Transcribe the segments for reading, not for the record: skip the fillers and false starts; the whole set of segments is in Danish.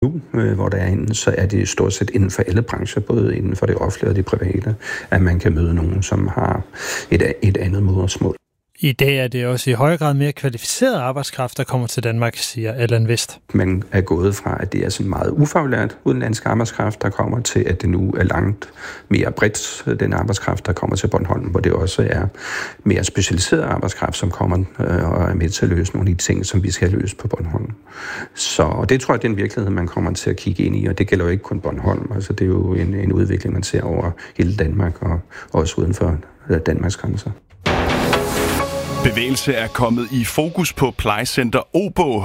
nu, hvor der er inde, så er det stort set inden for alle brancher, både inden for det offentlige og det private, at man kan møde nogen, som har et andet modersmål. I dag er det også i høj grad mere kvalificeret arbejdskraft, der kommer til Danmark, siger Allan West. Man er gået fra, at det er sådan meget ufaglært udenlandsk arbejdskraft, der kommer til, at det nu er langt mere bredt, den arbejdskraft, der kommer til Bornholm, hvor det også er mere specialiseret arbejdskraft, som kommer og er med til at løse nogle af de ting, som vi skal løse på Bornholm. Så det tror jeg, det er en virkelighed, man kommer til at kigge ind i, og det gælder jo ikke kun Bornholm. Altså, det er jo en udvikling, man ser over hele Danmark og også uden for Danmarks grænser. Bevægelse er kommet i fokus på plejecenter Åbo.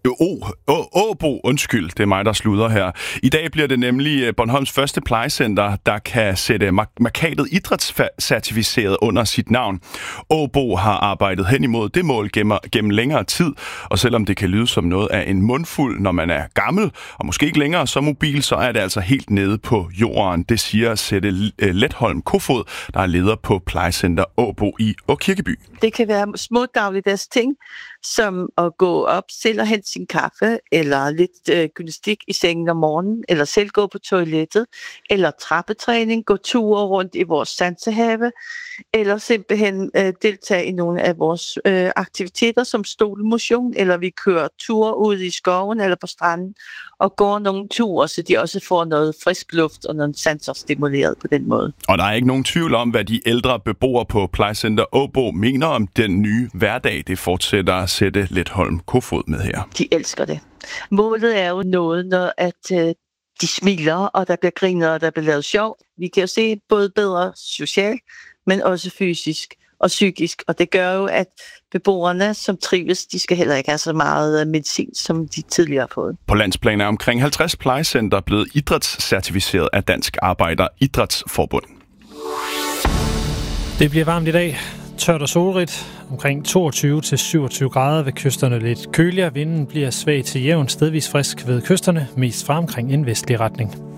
Det er mig, der sluder her. I dag bliver det nemlig Bornholms første plejecenter, der kan sætte markatet idrætscertificeret under sit navn. Åbo har arbejdet hen imod det mål gennem længere tid, og selvom det kan lyde som noget af en mundfuld, når man er gammel, og måske ikke længere så mobil, så er det altså helt nede på jorden. Det siger Sette Letholm Kofod, der er leder på plejecenter Åbo i Åkirkeby. Det kan være små dagligdags ting, som at gå op, selv og hente sin kaffe, eller lidt gymnastik i sengen om morgenen, eller selv gå på toilettet, eller trappetræning, gå ture rundt i vores sansehave, eller simpelthen deltage i nogle af vores aktiviteter som stolmotion, eller vi kører ture ud i skoven eller på stranden, og går nogle ture, så de også får noget frisk luft og nogle sanser stimuleret på den måde. Og der er ikke nogen tvivl om, hvad de ældre beboere på plejecenter Åbo mener om den nye hverdag. Det fortsætter at Sette Letholm Kofod med her. De elsker det. Målet er jo noget, når at de smiler, og der bliver grinet, og der bliver lavet sjov. Vi kan jo se både bedre socialt, men også fysisk og psykisk. Og det gør jo, at beboerne, som trives, de skal heller ikke have så meget medicin, som de tidligere har fået. På landsplan er omkring 50 plejecenter blevet idrætscertificeret af Dansk Arbejder Idrætsforbund. Det bliver varmt i dag. Tørt og solrigt. Omkring 22-27 grader ved kysterne lidt køligere. Vinden bliver svag til jævn, stedvis frisk ved kysterne, mest fra omkring en vestlig retning.